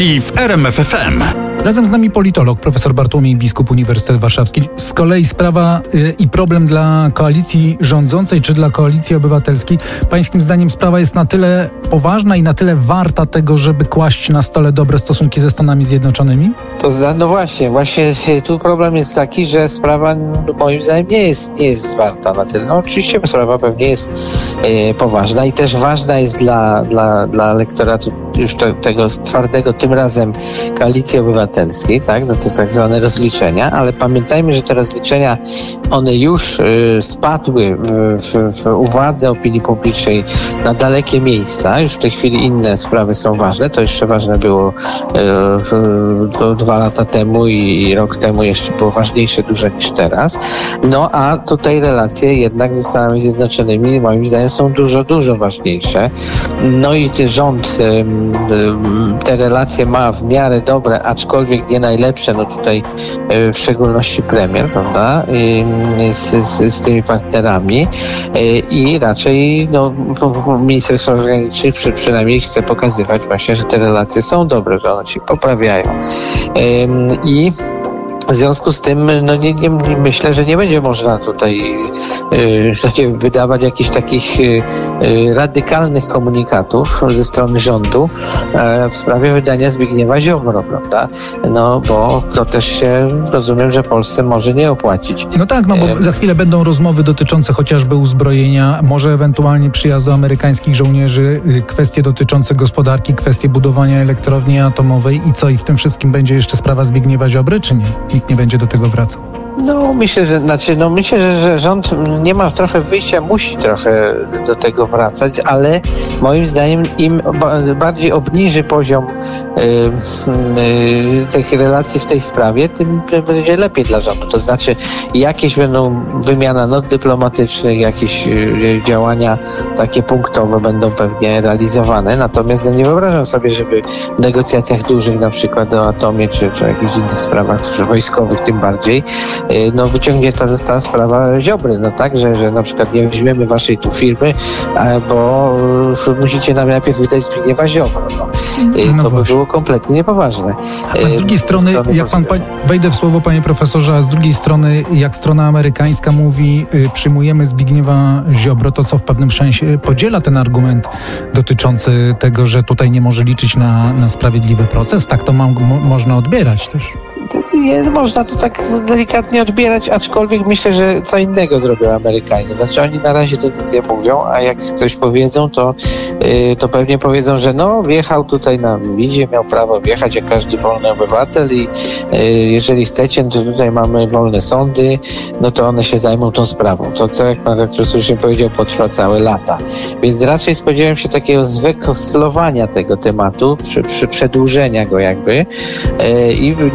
i w RMF FM. Razem z nami politolog, profesor Bartłomiej Biskup, Uniwersytet Warszawski. Z kolei sprawa i problem dla koalicji rządzącej czy dla Koalicji Obywatelskiej. Pańskim zdaniem sprawa jest na tyle poważna i na tyle warta tego, żeby kłaść na stole dobre stosunki ze Stanami Zjednoczonymi? No właśnie tu problem jest taki, że sprawa moim zdaniem nie jest warta na tyle. No oczywiście sprawa pewnie jest poważna i też ważna jest dla elektoratu już tego twardego, tym razem Koalicji Obywatelskiej, tak, no te tak zwane rozliczenia, ale pamiętajmy, że te rozliczenia, one już spadły w uwadze opinii publicznej na dalekie miejsca. Już w tej chwili inne sprawy są ważne. To jeszcze ważne było 2 lata temu i rok temu jeszcze było ważniejsze dużo niż teraz. No a tutaj relacje jednak ze Stanami Zjednoczonymi moim zdaniem są dużo ważniejsze. No i rząd te relacje ma w miarę dobre, aczkolwiek nie najlepsze, no tutaj w szczególności premier, prawda, z tymi partnerami i raczej minister spraw zagranicznych przynajmniej chce pokazywać właśnie, że te relacje są dobre, że one się poprawiają. I w związku z tym myślę, że nie będzie można tutaj wydawać jakichś takich radykalnych komunikatów ze strony rządu w sprawie wydania Zbigniewa Ziobro, prawda? No bo to też się, rozumiem, że Polsce może nie opłacić. No tak, bo za chwilę będą rozmowy dotyczące chociażby uzbrojenia, może ewentualnie przyjazdu amerykańskich żołnierzy, kwestie dotyczące gospodarki, kwestie budowania elektrowni atomowej i co? I w tym wszystkim będzie jeszcze sprawa Zbigniewa Ziobry, czy nie? Nikt nie będzie do tego wracał. Myślę, że rząd nie ma trochę wyjścia, musi trochę do tego wracać, ale moim zdaniem im bardziej obniży poziom tych relacji w tej sprawie, tym będzie lepiej dla rządu. To znaczy jakieś będą wymiana not dyplomatycznych, jakieś działania takie punktowe będą pewnie realizowane, natomiast nie wyobrażam sobie, żeby w negocjacjach dużych, na przykład o atomie, czy jakichś innych sprawach wojskowych tym bardziej, wyciągnięta została sprawa Ziobry, tak, że na przykład nie weźmiemy waszej tu firmy, bo musicie nam najpierw wydać Zbigniewa Ziobro. To by było kompletnie niepoważne. A z drugiej strony, jak wejdę w słowo, panie profesorze, a z drugiej strony, jak strona amerykańska mówi, przyjmujemy Zbigniewa Ziobro, to co w pewnym sensie podziela ten argument dotyczący tego, że tutaj nie może liczyć na sprawiedliwy proces? Tak to można odbierać też. Można to tak delikatnie odbierać, aczkolwiek myślę, że co innego zrobią Amerykanie. Znaczy oni na razie to nic nie mówią, a jak coś powiedzą, to pewnie powiedzą, że wjechał tutaj na wizie, miał prawo wjechać jak każdy wolny obywatel i jeżeli chcecie, to tutaj mamy wolne sądy, to one się zajmą tą sprawą. To co, jak pan rektor słusznie powiedział, potrwa całe lata. Więc raczej spodziewałem się takiego zwykoslowania tego tematu, przedłużenia go jakby i